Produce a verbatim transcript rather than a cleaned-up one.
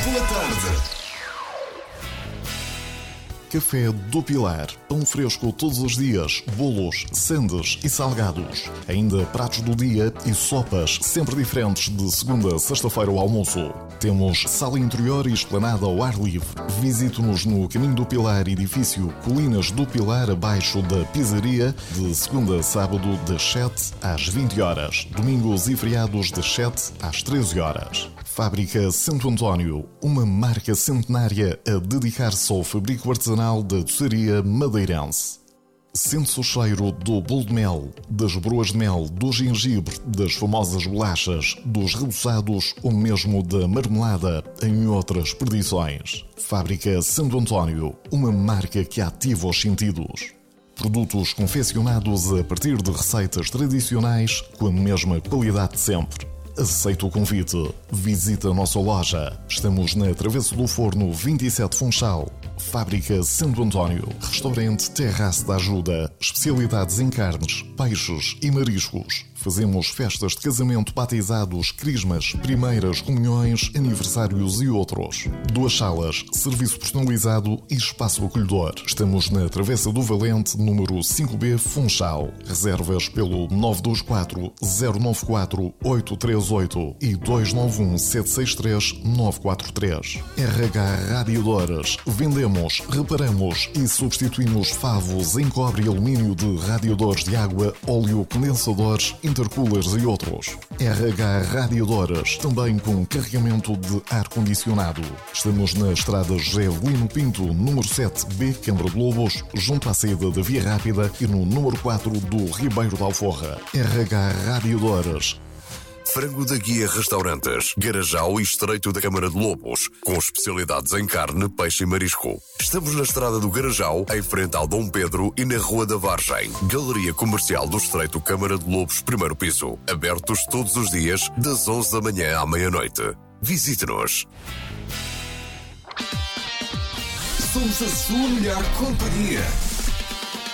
pela tarde. Café do Pilar, pão fresco todos os dias, bolos, sandes e salgados. Ainda pratos do dia e sopas sempre diferentes de segunda a sexta-feira ao almoço. Temos sala interior e esplanada ao ar livre. Visite-nos no Caminho do Pilar, edifício Colinas do Pilar, abaixo da pizzaria, de segunda a sábado das sete às vinte horas, domingos e feriados das sete às treze horas. Fábrica Santo António, uma marca centenária a dedicar-se ao fabrico artesanal da doçaria madeirense. Sente-se o cheiro do bolo de mel, das broas de mel, do gengibre, das famosas bolachas, dos reboçados ou mesmo da marmelada, em outras perdições. Fábrica Santo António, uma marca que ativa os sentidos. Produtos confeccionados a partir de receitas tradicionais com a mesma qualidade de sempre. Aceita o convite. Visita a nossa loja. Estamos na Travessa do Forno vinte e sete Funchal. Fábrica Santo António. Restaurante Terraço da Ajuda. Especialidades em carnes, peixes e mariscos. Fazemos festas de casamento, batizados, crismas, primeiras comunhões, aniversários e outros. Duas salas, serviço personalizado e espaço acolhedor. Estamos na Travessa do Valente, número cinco B, Funchal. Reservas pelo nove dois quatro, zero nove quatro, oito três oito e dois nove um, sete seis três, nove quatro três. R H Radiadores. Vendemos, reparamos e substituímos favos em cobre e alumínio de radiadores de água, óleo, condensadores, intercoolers e outros. R H Radiadores, também com carregamento de ar-condicionado. Estamos na estrada José Lino Pinto, número sete B, Câmara de Lobos, junto à saída da Via Rápida e no número quatro do Ribeiro da Alforra. R H Radiadores. Frango da Guia Restaurantes, Garajal e Estreito da Câmara de Lobos, com especialidades em carne, peixe e marisco. Estamos na estrada do Garajal, em frente ao Dom Pedro e na Rua da Vargem. Galeria Comercial do Estreito Câmara de Lobos, primeiro piso. Abertos todos os dias, das onze da manhã à meia-noite. Visite-nos. Somos a sua melhor companhia.